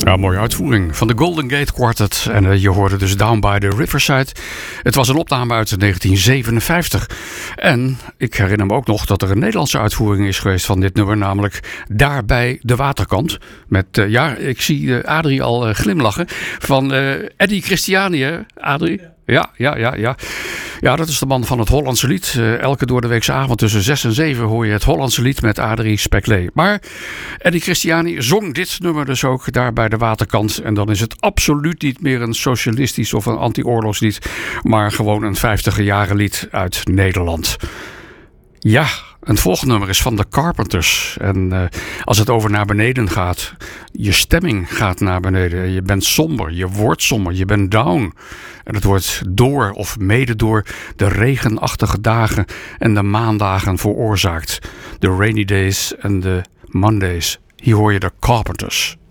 Ja, mooie uitvoering van de Golden Gate Quartet. En je hoorde dus Down by the Riverside. Het was een opname uit 1957. En ik herinner me ook nog dat er een Nederlandse uitvoering is geweest van dit nummer. Namelijk Daar bij de Waterkant. Met, ik zie Adrie al glimlachen. Van Eddie Christiani, hè? Adrie? Ja. Ja, dat is de man van het Hollandse lied. Elke doordeweekse avond tussen 6 en 7 hoor je het Hollandse lied met Adrie Speclé. Maar Eddie Christiani zong dit nummer dus ook daar bij de waterkant. En dan is het absoluut niet meer een socialistisch of een anti-oorlogslied. Maar gewoon een 50er jaren lied uit Nederland. Ja, een volgende nummer is van de Carpenters. En als het over naar beneden gaat, je stemming gaat naar beneden. Je bent somber, je wordt somber, je bent down. En het wordt door of mede door de regenachtige dagen en de maandagen veroorzaakt. De rainy days en de Mondays. Hier hoor je de Carpenters.